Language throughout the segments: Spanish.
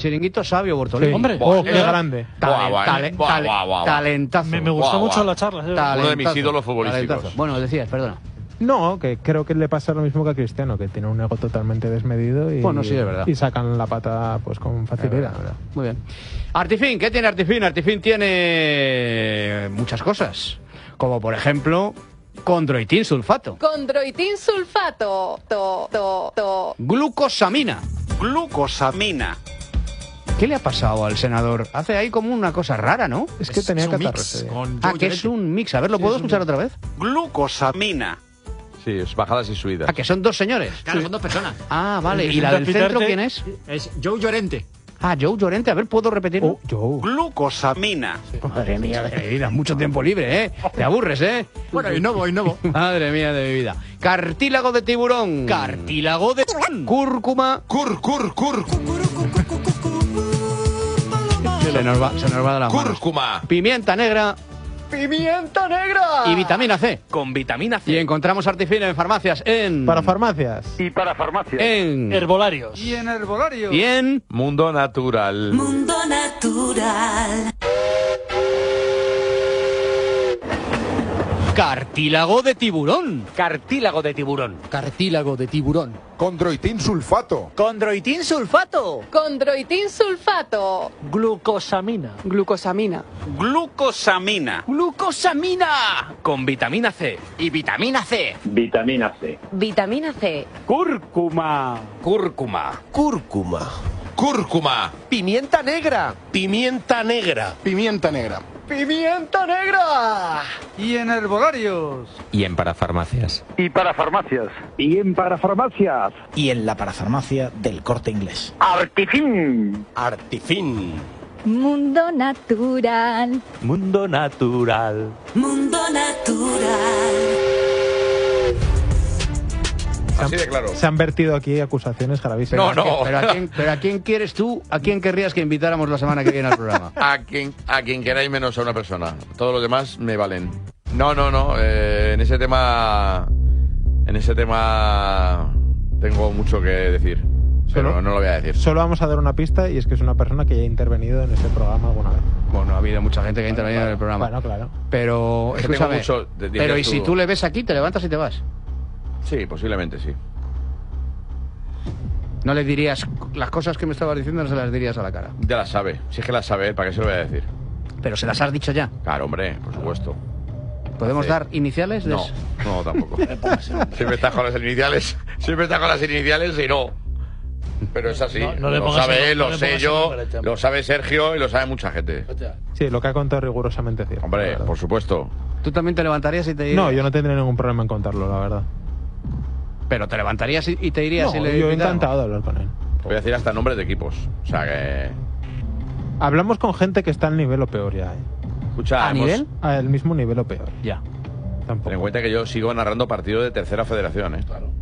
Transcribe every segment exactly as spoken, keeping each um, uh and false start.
chiringuito sabio, Bortolín. Sí. Hombre, Oh, qué grande. Tale- Buah, tale- buah, tale- buah, buah. Talentazo. Me, me gustó Guau, mucho guau. la charla. ¿eh? Talentazo. Uno de mis ídolos futbolísticos. Talentazo. Bueno, decías, perdona. No, que creo que le pasa lo mismo que a Cristiano, que tiene un ego totalmente desmedido y, Bueno, sí, es verdad. y sacan la pata pues con facilidad. Muy bien. Artifin, ¿qué tiene Artifin? Artifin tiene muchas cosas. Como por ejemplo, condroitin sulfato. Condroitin sulfato. To, to, to. Glucosamina. Glucosamina. ¿Qué le ha pasado al senador? Hace ahí como una cosa rara, ¿no? Es que tenía es un catarro. mix ese día. con Ah, Joe que es Llorente. un mix. A ver, ¿lo Sí, puedo es un escuchar mix. otra vez? Glucosamina. Sí, es bajadas y subidas. Ah, que son dos señores. Claro, son dos personas. Ah, vale. El ¿Y la del Vicente centro Pitarte quién es? Es Joe Llorente. Ah, Joe Llorente. A ver, ¿puedo repetirlo? Oh, Joe. Glucosamina. Madre mía de mi vida, mucho tiempo libre, ¿eh? Te aburres, ¿eh? Bueno, y no voy, no voy. Madre mía de mi vida. Cartílago de tiburón. Cartílago de tiburón. Cúrcuma. Cur, cur, cur. Se nos va, se nos va de las manos. Cúrcuma. Pimienta negra. ¡Pimienta negra! Y vitamina C. Con vitamina Y encontramos Artifin en farmacias en... Para farmacias. Y para farmacia. En... Herbolarios. Y en herbolario. Y en... Mundo natural. Mundo natural. Cartílago de tiburón. Cartílago de tiburón. Cartílago de tiburón. Condroitin sulfato. Condroitin sulfato. Condroitin sulfato. Glucosamina. Glucosamina. Glucosamina. Glucosamina. Con vitamina C. Y vitamina C. Vitamina C. Vitamina C. Cúrcuma. Cúrcuma. Cúrcuma. Cúrcuma. Pimienta negra. Pimienta negra. Pimienta negra. ¡Pimienta negra! Y en herbolarios. Y en parafarmacias. Y para farmacias. Y en para farmacias. Y en la parafarmacia del Corte Inglés. Artifin. Artifin. Mundo natural. Mundo natural. Mundo natural. Así de claro. Se han vertido aquí acusaciones gravísimas. No, no. ¿Pero a, quién, pero a quién quieres tú? ¿A quién querrías que invitáramos la semana que viene al programa? A quien, a quien queráis menos a una persona. Todos los demás me valen. No, no, no. eh, en ese tema... En ese tema... Tengo mucho que decir. Pero Solo- no lo voy a decir. Solo vamos a dar una pista y es que es una persona que ya ha intervenido en este programa alguna vez. Bueno, ha habido mucha gente que ha intervenido en el programa. Bueno, claro. Pero, Es que tengo escúchame, mucho, de- dirías pero ¿y tú- si tú le ves aquí, te levantas y te vas? Sí, posiblemente sí. No le dirías las cosas que me estabas diciendo, no se las dirías a la cara. Ya las sabe. Si es que las sabe, ¿para qué se lo voy a decir? Pero se las has dicho ya. Claro, hombre, por supuesto. ¿Podemos Sí. dar iniciales? de No, eso? no, tampoco. Siempre estás con las iniciales. Siempre estás con las iniciales y no. Pero es así. No, no le lo pongas sabe el- él, no lo le sé pongas yo, el nombre, chaval. lo sabe Sergio y lo sabe mucha gente. Sí, lo que ha contado es rigurosamente cierto. la Hombre, verdad. por supuesto. ¿Tú también te levantarías y te irías? No, yo no tendría ningún problema en contarlo, la verdad. Pero te levantarías y y te irías No, si le yo he invitáramos? encantado de hablar con él. Voy a decir hasta nombres de equipos. O sea que... Hablamos con gente que está al nivel o peor ya, ¿eh? Escucha, ¿A hemos- nivel? Al mismo nivel o peor. Ya. Tampoco. ten en cuenta que yo sigo narrando partidos de tercera federación, ¿eh? Claro.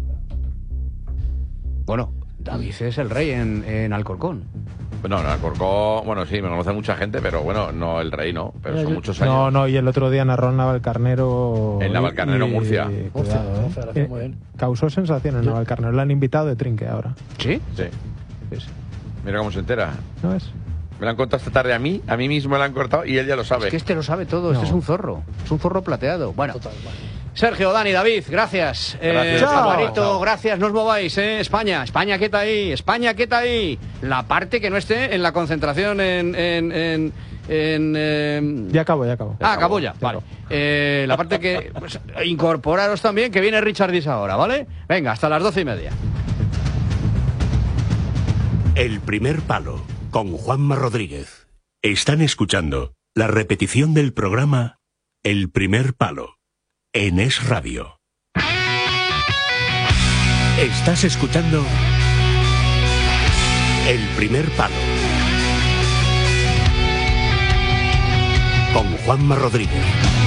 Bueno, David es el rey en, en Alcorcón. No, no, Alcorcón, bueno, sí, me conoce mucha gente, pero bueno, no el rey, no. Pero son muchos años. No, no, y el otro día narró en Navalcarnero. En Navalcarnero, y- Murcia. y- Murcia, cuidado, ¿no? ¿eh? Federación, Eh, muy bien. Causó sensación en Navalcarnero. Le han invitado de trinque ahora. ¿Sí? Sí. Sí, sí. Mira cómo se entera. ¿No es? Me lo han contado esta tarde a mí, a mí mismo me lo han cortado y él ya lo sabe. Es que este lo sabe todo, este No. es un zorro. Es un zorro plateado. Bueno, Total, vale. Sergio, Dani, David, gracias. Gracias. Eh, Chao. Alvarito, Chao. gracias, no os mováis, ¿eh? España, España quieta ahí, España quieta ahí. La parte que no esté en la concentración en... en, en, en, eh, Ya acabo, ya acabo. Ah, acabó ya, Ya vale. acabó. Eh, la parte que... pues, incorporaros también, que viene Richard Dis ahora, ¿vale? Venga, hasta las doce y media. El primer palo, con Juanma Rodríguez. Están escuchando la repetición del programa El primer palo, en Es Radio. Estás escuchando El primer palo, con Juanma Rodríguez.